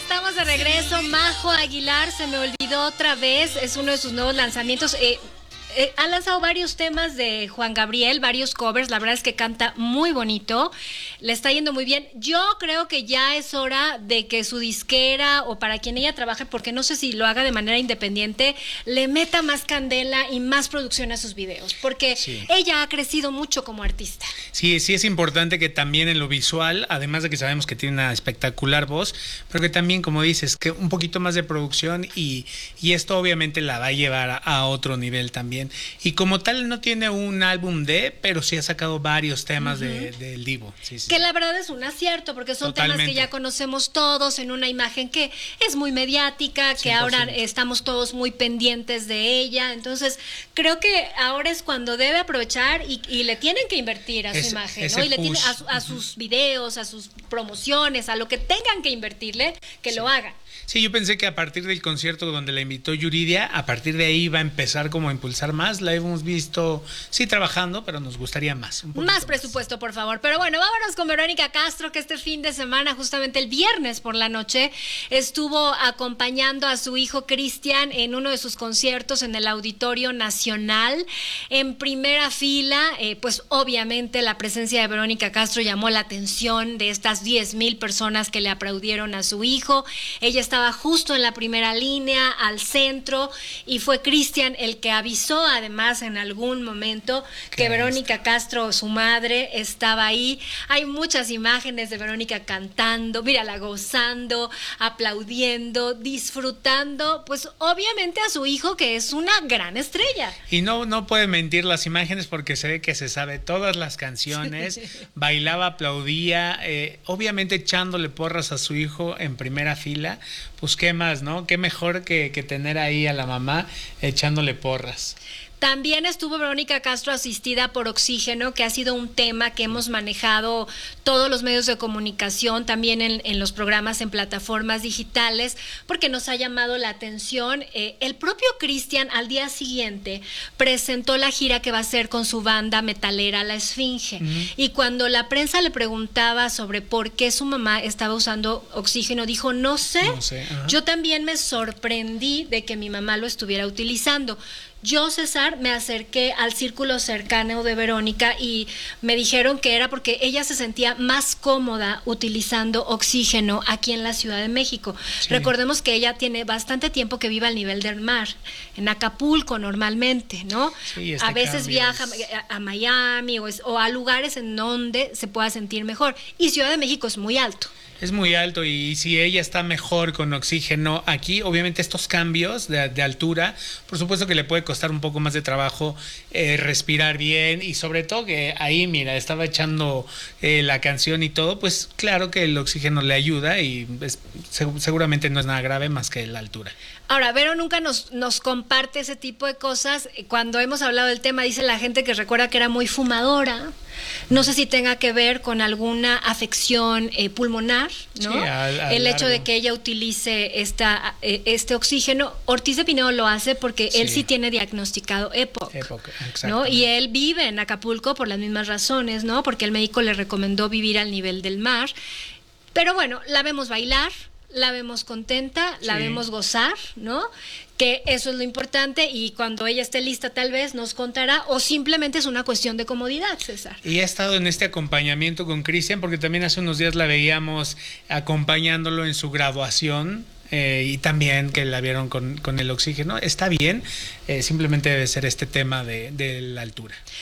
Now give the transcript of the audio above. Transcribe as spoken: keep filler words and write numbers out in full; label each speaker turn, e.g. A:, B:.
A: estamos de regreso. Majo Aguilar, se me olvidó otra vez, es uno de sus nuevos lanzamientos. Eh, eh, ha lanzado varios temas de Juan Gabriel, varios covers, la verdad es que canta muy bonito, le está yendo muy bien. Yo creo que ya es hora de que su disquera o para quien ella trabaje, porque no sé si lo haga de manera independiente, le meta más candela y más producción a sus videos, porque sí, ella ha crecido mucho como artista.
B: Sí, sí es importante que también en lo visual, además de que sabemos que tiene una espectacular voz, pero que también, como dices, que un poquito más de producción y, y esto obviamente la va a llevar a, a otro nivel también. Y como tal no tiene un álbum de, pero sí ha sacado varios temas uh-huh. de, del Divo. Sí, sí,
A: que
B: sí.
A: la verdad es un acierto, porque son
B: Totalmente.
A: temas que ya conocemos todos en una imagen que es muy mediática, que
B: cien por ciento.
A: ahora estamos todos muy pendientes de ella. Entonces, creo que ahora es cuando debe aprovechar y, y le tienen que invertir a
B: es,
A: su imagen, ¿no? Y le tiene a, su, a uh-huh. sus videos, a sus promociones, a lo que tengan que invertirle, que sí. lo hagan.
B: Sí, yo pensé que a partir del concierto donde la invitó Yuridia, a partir de ahí iba a empezar como a impulsar más. La hemos visto, sí, trabajando, pero nos gustaría más. Un
A: más presupuesto, más. Por favor. Pero bueno, vámonos con Verónica Castro, que este fin de semana, justamente el viernes por la noche, estuvo acompañando a su hijo Cristian en uno de sus conciertos en el Auditorio Nacional. En primera fila, eh, pues obviamente la presencia de Verónica Castro llamó la atención de estas diez mil personas que le aplaudieron a su hijo. Ella está estaba justo en la primera línea, al centro, y fue Cristian el que avisó además en algún momento que Verónica Castro, su madre, estaba ahí. Hay muchas imágenes de Verónica cantando, mírala gozando, aplaudiendo, disfrutando, pues obviamente a su hijo, que es una gran estrella.
B: Y no, no puede mentir las imágenes porque se ve que se sabe todas las canciones, bailaba, aplaudía, eh, obviamente echándole porras a su hijo en primera fila. Pues qué más, ¿no? Qué mejor que, que tener ahí a la mamá echándole porras.
A: También estuvo Verónica Castro asistida por Oxígeno, que ha sido un tema que hemos manejado todos los medios de comunicación, también en, en los programas en plataformas digitales, porque nos ha llamado la atención. Eh, el propio Cristian al día siguiente presentó la gira que va a hacer con su banda metalera La Esfinge. Uh-huh. Y cuando la prensa le preguntaba sobre por qué su mamá estaba usando Oxígeno, dijo, no sé,
B: no sé. Uh-huh.
A: Yo también me sorprendí de que mi mamá lo estuviera utilizando. Yo, César, me acerqué al círculo cercano de Verónica y me dijeron que era porque ella se sentía más cómoda utilizando Oxígeno aquí en la Ciudad de México. Sí. Recordemos que ella tiene bastante tiempo que vive al nivel del mar, en Acapulco normalmente, ¿no?
B: Sí, este
A: a veces
B: cambio
A: viaja
B: es...
A: a, a Miami o, es, o a lugares en donde se pueda sentir mejor. Y Ciudad de México es muy alto.
B: Es muy alto y si ella está mejor con Oxígeno aquí, obviamente estos cambios de, de altura, por supuesto que le puede costar un poco más de trabajo eh, respirar bien y sobre todo que ahí, mira, estaba echando eh, la canción y todo, pues claro que el oxígeno le ayuda y es, seguramente no es nada grave más que la altura.
A: Ahora, Vero nunca nos, nos comparte ese tipo de cosas. Cuando hemos hablado del tema, dice la gente que recuerda que era muy fumadora. No sé si tenga que ver con alguna afección eh, pulmonar, ¿no?
B: Sí, a, a
A: el
B: largo.
A: hecho de que ella utilice esta, eh, este oxígeno. Ortiz de Pinedo lo hace porque sí. él sí tiene diagnosticado E P O C,
B: E P O C,
A: ¿no? Y él vive en Acapulco por las mismas razones, ¿no? Porque el médico le recomendó vivir al nivel del mar. Pero bueno, la vemos bailar, la vemos contenta, la sí. vemos gozar, ¿no? Que eso es lo importante y cuando ella esté lista tal vez nos contará o simplemente es una cuestión de comodidad, César.
B: Y ha estado en este acompañamiento con Cristian porque también hace unos días la veíamos acompañándolo en su graduación eh, y también que la vieron con, con el oxígeno. Está bien, eh, simplemente debe ser este tema de, de la altura.